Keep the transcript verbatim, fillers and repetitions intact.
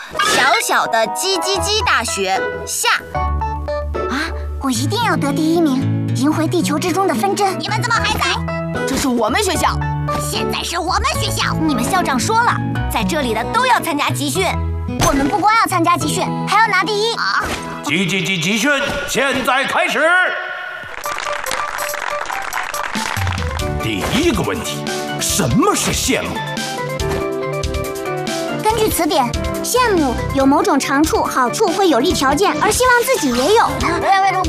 小小的叽叽叽大学下。 啊，我一定要得第一名，赢回地球之中的纷争。 你们怎么还在？ 这是我们学校， 现在是我们学校。 你们校长说了，在这里的都要参加集训。我们不光要参加集训，还要拿第一。 啊！ 叽叽叽集训，现在开始。第一个问题，什么是羡慕？ 根据词典，羡慕有某种长处、好处或有利条件，而希望自己也有。